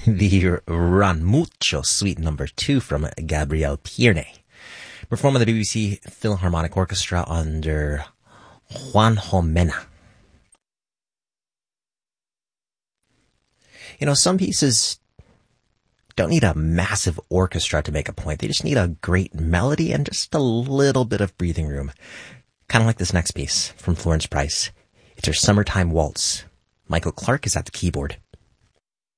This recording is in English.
the Ran Mucho Suite number 2 from Gabriel Tierney, performed by the BBC Philharmonic Orchestra under Juan Jomena. You know, some pieces don't need a massive orchestra to make a point. They just need a great melody and just a little bit of breathing room. Kind of like this next piece from Florence Price. It's her Summertime Waltz. Michael Clark is at the keyboard.